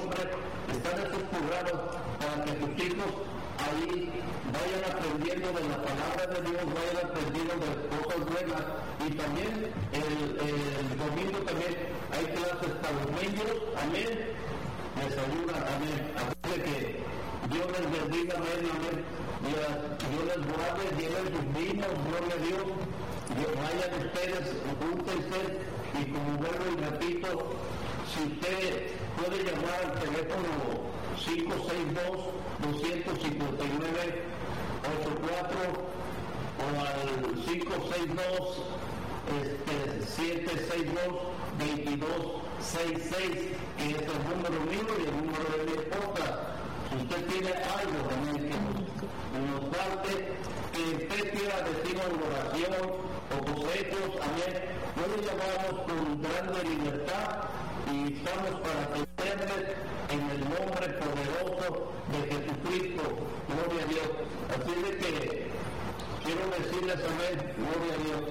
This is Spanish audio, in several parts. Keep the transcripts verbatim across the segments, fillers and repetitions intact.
nombre, están estos programas para que tus hijos ahí vayan aprendiendo de la palabra de Dios, vayan aprendiendo de cosas buenas. Y también el, el domingo también hay clases para los niños, amén, les ayuda, amén. Así que Dios les bendiga, amén, amén. Dios les guarde, lleven sus niños, gloria a Dios. Dios, vayan ustedes, júntense, y como vuelvo y repito, si usted puede llamar al teléfono cinco seis dos, dos cinco nueve, ocho cuatro o al cinco seis dos, siete seis dos, dos dos seis seis, que es el número mío y el número de mi esposa. Si usted tiene algo también que nos falte, que usted quiera decir en oración o consejos, amén, puede llamarnos con grande libertad y estamos para atenderles en el nombre poderoso de Jesucristo. Gloria a Dios. Así de que quiero decirles, amén, gloria a Dios.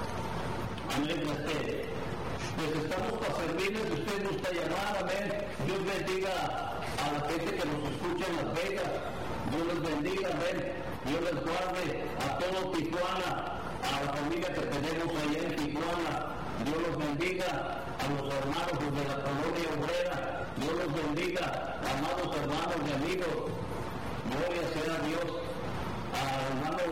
Amén, este, pues estamos para servirles, si usted gusta llamar, amén. Dios bendiga a la gente que nos escucha en Las Vegas. Dios les bendiga, amén. Dios les guarde a todo Tijuana, a la familia que tenemos allá en Tijuana. Dios los bendiga a los hermanos de la colonia obrera. Dios los bendiga, amados hermanos y amigos. Gloria sea a Dios. Al hermano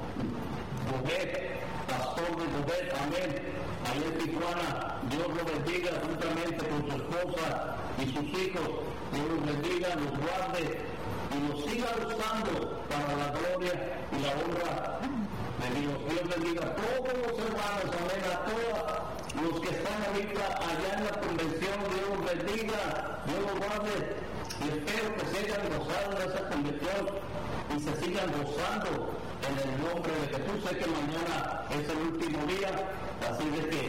Boguet, pastor de Boguet, amén. Allá en Tijuana, Dios los bendiga juntamente con su esposa y sus hijos. Dios los bendiga, los guarde y los siga usando para la gloria y la honra de Dios. Dios bendiga a todos los hermanos, amén, a todos los que están ahorita allá en la convención. Dios los bendiga, Dios los guarde y espero que se hayan gozado de esa convención y se sigan gozando en el nombre de Jesús. Sé que mañana es el último día, así de que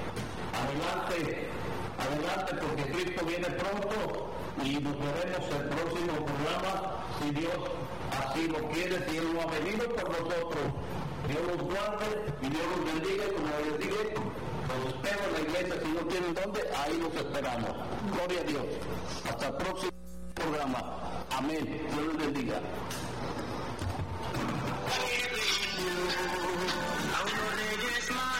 adelante, adelante, porque Cristo viene pronto y nos veremos el próximo programa, si Dios así lo quiere, si Él no ha venido por nosotros. Dios los guarde y Dios los bendiga, como les dije, los espero en la iglesia, si no tienen dónde, ahí los esperamos. Gloria a Dios. Hasta el próximo programa. Amén. Dios los bendiga. Aún no regresas más.